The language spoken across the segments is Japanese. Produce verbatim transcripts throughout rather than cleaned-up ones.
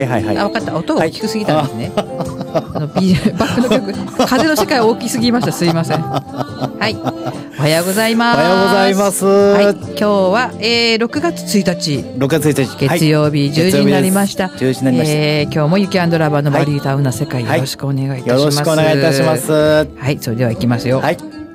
はいはい。 あ、分かった。音が大きくすぎたんですね。はい、あの ビージーエム バックの曲、風の世界大きすぎました。すいません。はい。おはようございます。 おはようございます。 はい。今日は、えー、ろくがつついたち。 ろくがつついたち。 月曜日じゅうじになりました。 じゅうじになりました。 えー、今日もユキ&ラバーのバリータウンな世界、よろしくお願いいたします。 よろしくお願いいたします。はい。それでは行きますよ。 はい。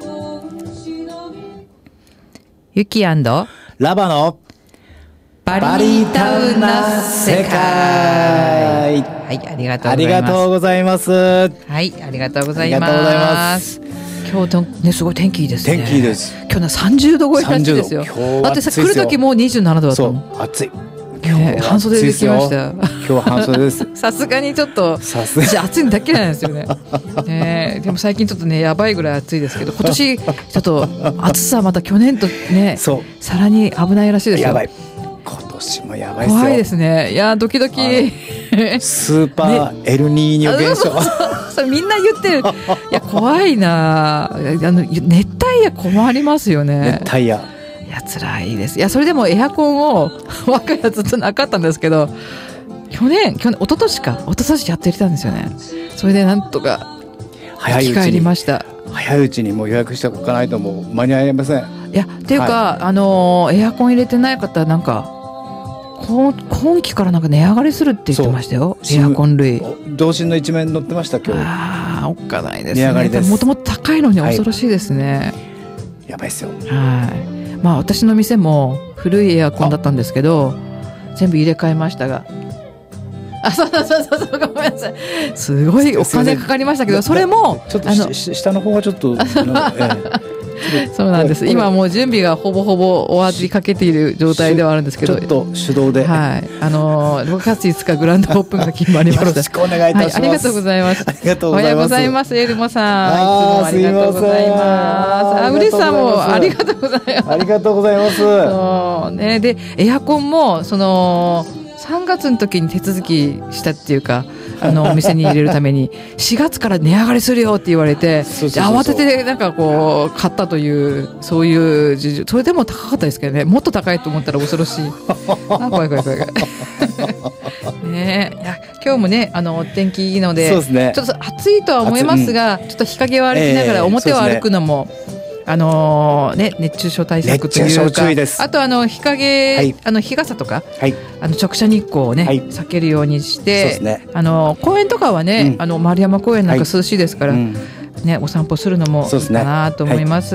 ユキ&ラバのバリータウンな世界。はい、ありがとうございます。 ありがとうございます。 はい、ありがとうございます。ありがとうございます。今日とね、すごい天気いいですね。 天気いいです。 今日ねさんじゅうど超えらしいですよ。だってさ、来る時もうにじゅうななどだったもん。 そう、暑い。 ね、半袖で来ました。 今日は半袖です。 さすがにちょっと、 さすが暑いのだけなんですよね。ね、でも最近ちょっとね、やばいぐらい暑いですけど、今年ちょっと暑さまた去年とね、さらに危ないらしいですよ。 やばい。今年もやばいですよ。 怖いですね。いやドキドキ。 スーパーエルニーニョ現象。 それみんな言ってる。いや怖いな。あの熱帯夜困りますよね。 熱帯夜。 いや辛いです。いやそれでもエアコンを我が家ずっとなかったんですけど、去年去年一昨年か一昨年やってきたんですよね。それでなんとか生き返りました。 早いうちにもう予約しておかないともう間に合いません。 いやっていうか、はい、あのエアコン入れてない方なんか今, 今期からなんか値上がりするって言ってましたよ。エアコン類同心の一面載ってました今日。 ああおっかないですね。 値上がりです。 もともと高いのに恐ろしいですね。 はい、やばいですよ。 はい。まあ私の店も古いエアコンだったんですけど全部入れ替えましたが、あそうそうそうそうごめんなさい。すごいお金かかりましたけど、それもちょっとあの下の方はちょっと。 そうなんです。今もう準備がほぼほぼ終わりかけている状態ではあるんですけど、 ちょっと手動で、 はい、あのろくがついつかグランドオープンが決まりました。 よろしくお願いいたします。 はい、ありがとうございます。 ありがとうございます。 おはようございます。エルモさん、いつもありがとうございます。あ、うれしさんもありがとうございます。 ありがとうございます。 そうね、でエアコンもそのさんがつの時に手続きしたっていうか。あのお店に入れるためにしがつから値上がりするよって言われて慌ててなんかこう買ったというそういう事情。それでも高かったですけどね。もっと高いと思ったら恐ろしい。あ怖い怖い怖い怖いねえ。いや今日もねあの天気いいの で, で、ね、ちょっと暑いとは思いますが、うん、ちょっと日陰を歩きながら表を歩くのも、えーあのーね、熱中症対策というかあとあの日陰、はい、あの日傘とか、はい、あの直射日光を、ねはい、避けるようにして、ね、あの公園とかはね、うん、あの丸山公園なんか涼しいですから、はいね、お散歩するのもいいかなと思います。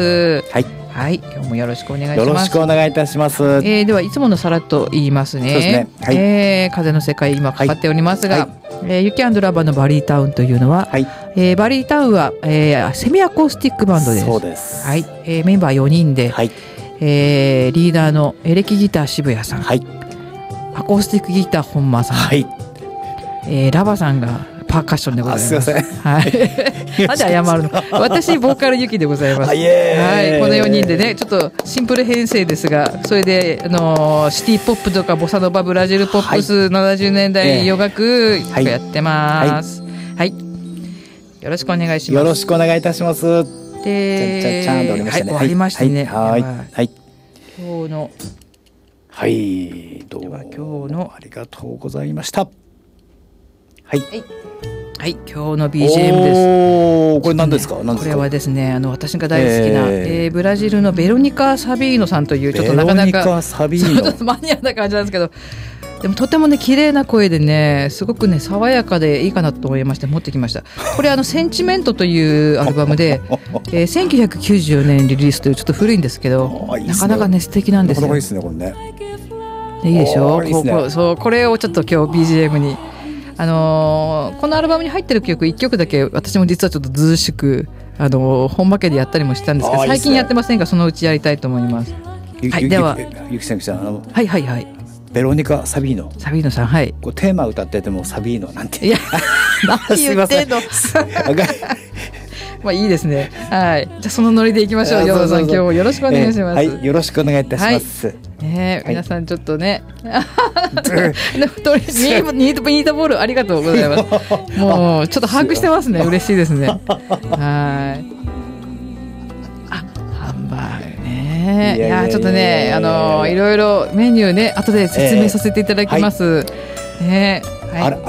はい、はい、今日もよろしくお願いします。 よろしくお願いいたします。 えー、ではいつものさらっと言いますね。そうですね、はいえー、風の世界今かかっておりますが、はいえー、ユキ&ラバのバリータウンというのは、はいえー、バリータウンは、えー、セミアコースティックバンドです。 そうです、 はいえー、メンバーよにんで、はいえー、リーダーのエレキギター渋谷さん、はい、アコースティックギター本間さん、はいえー、ラバさんがパーカッションでございます。 あすいません。 はい。なんで謝るの。私ボーカルユキでございます。はい、 はい、 このよにんでね、ちょっとシンプル編成ですが、それであのシティポップとかボサノバ、ブラジルポップス、はい、ななじゅうねんだい洋楽やってます。はい、はい、よろしくお願いします。 よろしくお願いいたします。 で、 ちゃんとおりましたね。 はい、終わりましたね。 はい、はい、 今日のはいどうも今日のありがとうございました。はい。はいはい、今日の ビージーエム です。 おこれ何ですか、ね、何ですか。 これはですね、あの私が大好きな、えーえー、ブラジルのベロニカ・サビーノさんというちょっとなかなかベロニカ・サビーノちょっとマニアな感じなんですけど、でもとてもね綺麗な声でねすごくね爽やかでいいかなと思いまして持ってきました。これあのセンチメントというアルバムで、えー、せんきゅうひゃくきゅうじゅうよねんリリースというちょっと古いんですけどいい、ね、なかなかね素敵なんですよ。 なかなかいいですねこれね。 いいでしょ。 いいですね。 こうそうこれをちょっと今日 ビージーエム にあのー、このアルバムに入ってる曲いっきょくだけ私も実はちょっとずうしく、あのー、本間家でやったりもしたんですけど最近やってませんがそのうちやりたいと思います。はい、ではゆきさんあのはいはいはいベロニカ・サビーノサビーノさんはいこうテーマ歌っててもサビーノなんていや何言ってんのまあいいですね。はい。じゃあそのノリでいきましょう。ヨウさん今日もよろしくお願いします。 えー、はいよろしくお願いいたします。はい、 ね、はい、皆さんちょっとねニートボールありがとうございます。もうちょっと把握してますね。嬉しいですね。はい。あハンバーグね。いやちょっとねあのいろいろメニューね後で説明させていただきます。えーはいねはいあら